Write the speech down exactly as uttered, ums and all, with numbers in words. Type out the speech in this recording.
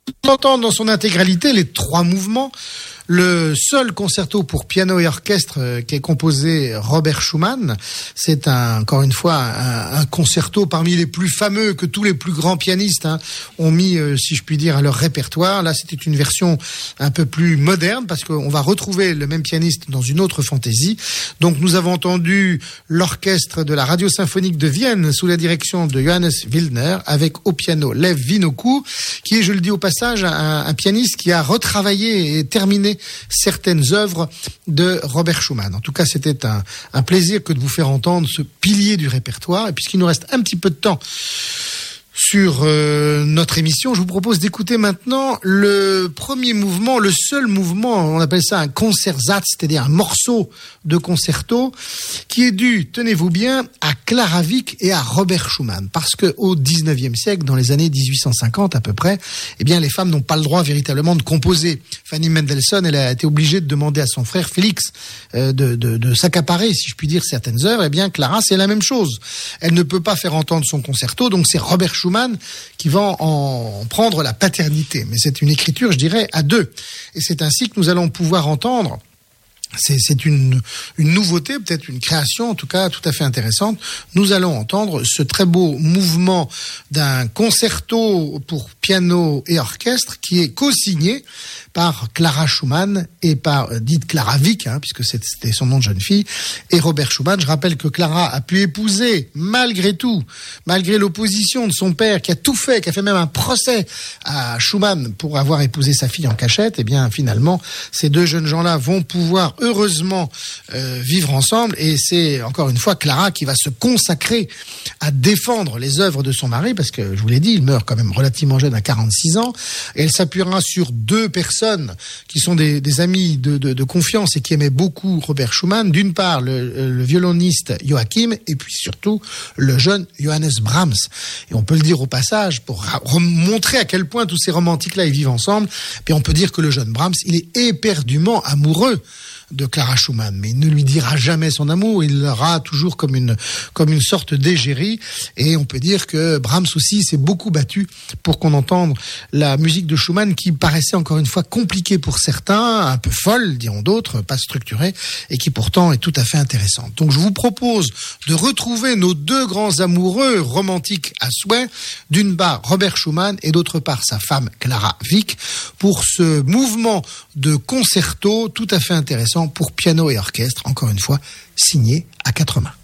On entend dans son intégralité les trois mouvements. Le seul concerto pour piano et orchestre euh, qui est composé Robert Schumann, c'est un, encore une fois un, un concerto parmi les plus fameux que tous les plus grands pianistes hein, ont mis, euh, si je puis dire, à leur répertoire. Là, c'était une version un peu plus moderne parce qu'on va retrouver le même pianiste dans une autre fantaisie. Donc, nous avons entendu l'orchestre de la Radio Symphonique de Vienne sous la direction de Johannes Wildner avec au piano Lev Vinokour, qui est, je le dis au passage, un, un pianiste qui a retravaillé et terminé certaines œuvres de Robert Schumann. En tout cas, c'était un, un plaisir que de vous faire entendre ce pilier du répertoire. Et puisqu'il nous reste un petit peu de temps sur euh, notre émission, je vous propose d'écouter maintenant le premier mouvement, le seul mouvement, on appelle ça un Concertsatz, c'est-à-dire un morceau de concerto, qui est dû, tenez-vous bien, à Clara Wieck et à Robert Schumann. Parce qu'au dix-neuvième siècle, dans les années dix-huit cent cinquante à peu près, eh bien, les femmes n'ont pas le droit véritablement de composer. Fanny Mendelssohn, elle a été obligée de demander à son frère Félix euh, de, de, de s'accaparer, si je puis dire, certaines œuvres. Eh bien, Clara, c'est la même chose. Elle ne peut pas faire entendre son concerto, donc c'est Robert Schumann qui va en prendre la paternité. Mais c'est une écriture, je dirais, à deux. Et c'est ainsi que nous allons pouvoir entendre. C'est, c'est une, une nouveauté, peut-être une création, en tout cas, tout à fait intéressante. Nous allons entendre ce très beau mouvement d'un concerto pour piano et orchestre qui est co-signé par Clara Schumann et par, euh, dite Clara Wieck, hein, puisque c'était son nom de jeune fille, et Robert Schumann. Je rappelle que Clara a pu épouser, malgré tout, malgré l'opposition de son père, qui a tout fait, qui a fait même un procès à Schumann pour avoir épousé sa fille en cachette. Et bien, finalement, ces deux jeunes gens-là vont pouvoir heureusement euh, vivre ensemble, et c'est encore une fois Clara qui va se consacrer à défendre les œuvres de son mari, parce que je vous l'ai dit, il meurt quand même relativement jeune à quarante-six ans, et elle s'appuiera sur deux personnes qui sont des, des amis de, de, de confiance et qui aimaient beaucoup Robert Schumann. D'une part le, le violoniste Joachim, et puis surtout le jeune Johannes Brahms. Et on peut le dire au passage pour montrer à quel point tous ces romantiques-là ils vivent ensemble. Puis on peut dire que le jeune Brahms, il est éperdument amoureux de Clara Schumann, mais il ne lui dira jamais son amour, il l'aura toujours comme une, comme une sorte d'égérie. Et on peut dire que Brahms aussi s'est beaucoup battu pour qu'on entende la musique de Schumann, qui paraissait encore une fois compliquée pour certains, un peu folle, diront d'autres, pas structurée, et qui pourtant est tout à fait intéressante. Donc je vous propose de retrouver nos deux grands amoureux romantiques à souhait, d'une part Robert Schumann et d'autre part sa femme Clara Wieck, pour ce mouvement de concerto tout à fait intéressant pour piano et orchestre, encore une fois, signé à quatre mains.